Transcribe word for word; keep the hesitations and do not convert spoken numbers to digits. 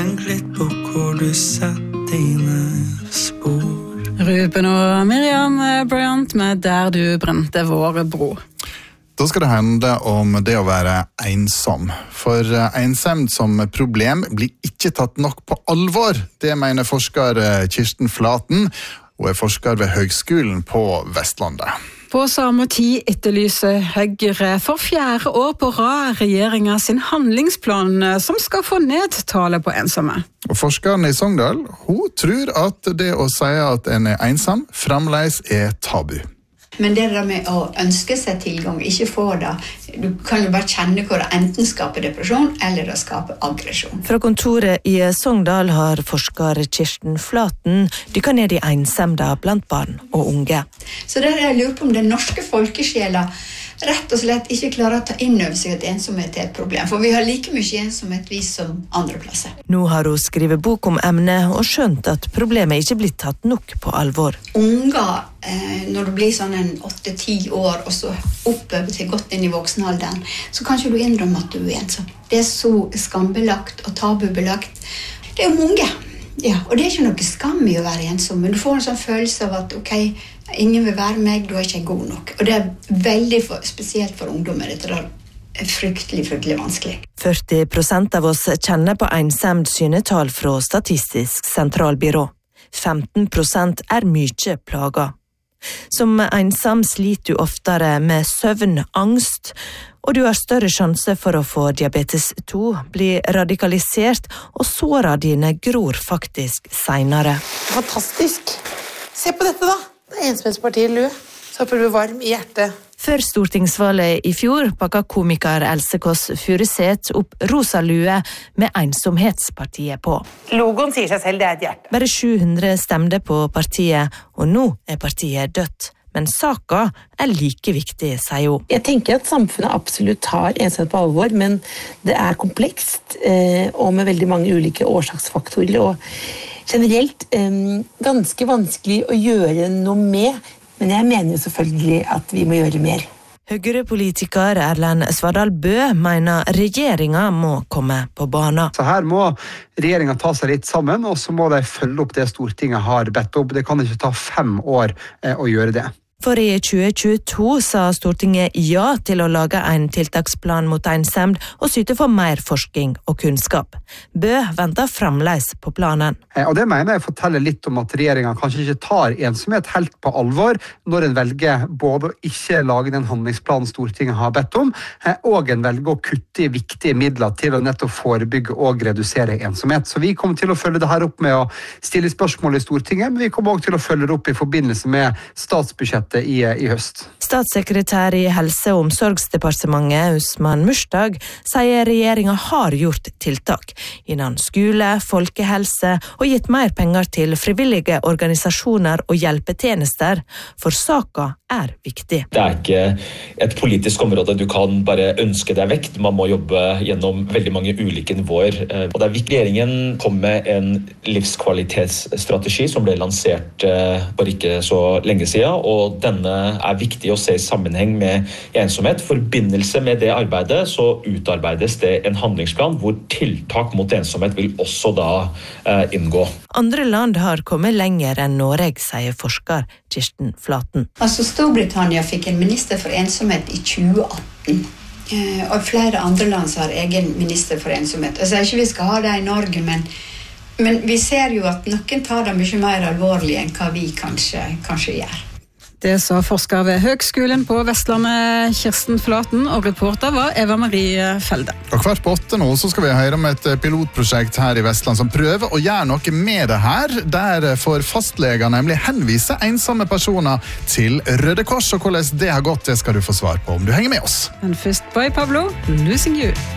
tenk litt på hvor du setter dine spor. Ruben og Miriam Bryant med Der du brente våre bro. Da skal det handle om det å være ensom. For ensemd som problem blir ikke tatt nok på alvor. Det mener forsker Kirsten Flaten, og er forsker ved Høgskolen på Vestlandet. På samme tid etterlyser Høyre for fjerde år på rad regjeringen sin handlingsplan som skal få ned tallet på ensomme. Og forskeren i Sogndal, hun tror at det å si at en er ensom fremdeles er tabu. Men det der med å ønske seg tilgang, ikke få det, du kan jo bare kjenne hvor det enten skaper depresjon eller det skaper aggresjon. Fra kontoret i Sogndal har forsker Kirsten Flaten dykket ned i ensemda blant barn og unge. Så der jeg lurer på om den norske folkesjela rett og slett ikke klarer å ta inn over seg at ensomhet er et problem, for vi har like mye ensomhet vi som andre plasser. Nå har hun skrevet bok om emnet og skjønt at problemet ikke blir tatt nok på alvor. Unger, eh, når du blir sånn en åtte-ti år og så oppover til godt inn i voksenalderen, så kan ikke du innrømme at du er ensom. Det er så skambelagt og tabubelagt. Det er jo mange, ja, og det er ikke noe skam i å være ensom, men du får en sånn følelse av at ok, ingen vil være meg, du er ikke god nok. Og det er veldig for, spesielt for ungdommer, dette er fryktelig, fryktelig vanskelig. førti prosent av oss kjenner på ensemd synetall fra Statistisk sentralbyrå. femten prosent er mye plaga. Som ensom sliter du oftere med søvn, angst, og du har større sjanse for å få diabetes to, bli radikalisert, og såra dine gror faktisk senere. Fantastisk! Se på dette da! Det er ensomhetspartiet Lø, så håper du er varm i hjertet. Før stortingsvalget i fjor pakka komiker Else Kåss Furuseth opp rosa lue med ensomhetspartiet på. Logoen sier seg selv, det er et hjerte. Bare sju hundre stemte på partiet, og nå er partiet dødt. Men saka er like viktig, sier hun. Jeg tenker at samfunnet absolutt tar ensomhet på alvor, men det er komplekst, eh, og med veldig mange ulike årsaksfaktorer, og generelt eh, ganske vanskelig å gjøre noe med, men jeg mener jo selvfølgelig at vi må gjøre mer. Høyre-politiker Erlend Svardal Bøe mener regjeringen må komme på banen. Så her må regjeringen ta seg litt sammen, og så må de følge opp det Stortinget har bedt opp. Det kan ikke ta fem år eh, å gjøre det. For i tjue tjueto sa Stortinget ja til å lage en tiltaksplan mot ensemd og syte for mer forskning og kunnskap. Bø venter fremdeles på planen. Og det mener jeg forteller litt om at regjeringen kanskje ikke tar ensomhet helt på alvor når en velger både å ikke lage den handlingsplanen Stortinget har bedt om, og en velger å kutte i viktige midler til å nettopp forebygge og redusere ensomhet. Så vi kommer til å følge det her opp med å stille spørsmål i Stortinget, men vi kommer også til å følge det opp i forbindelse med statsbudsjettet I, i høst. Statssekretær i Helse- og omsorgsdepartementet Usman Mushtag sier regjeringen har gjort tiltak innen skole, folkehelse og gitt mer penger til frivillige organisasjoner og hjelpetjenester, for saka er viktig. Det er ikke et politisk område du kan bare ønske deg vekk. Man må jobbe gjennom veldig mange ulike nivåer. Og det er viktig. Regjeringen kom med en livskvalitetsstrategi som ble lansert for ikke så lenge siden, og denne er viktig å se i sammenheng med ensomhet. I forbindelse med det arbeidet så utarbeides det en handlingsplan hvor tiltak mot ensomhet vil også da eh, inngå. Andre land har kommet lenger enn Norge, sier forsker Kirsten Flaten. Altså Storbritannia fikk en minister for ensomhet i tjue atten. Eh, og flere andre land har egen minister for ensomhet. Jeg sier ikke vi skal ha det i Norge, men, men vi ser jo at noen tar det mye mer alvorlig enn hva vi kanskje, kanskje gjør. Det sa forsker ved Høgskolen på Vestlandet Kirsten Flaten, og reporter var Eva Marie Felde. Og hvert på åtte nå så skal vi høre om et pilotprosjekt her i Vestland som prøver å gjøre noe med det her. Der får fastleger nemlig henvise ensomme personer til Røde Kors, og hvordan det har gått, det skal du få svar på om du henger med oss. Men først Boy Pablo, Losing You.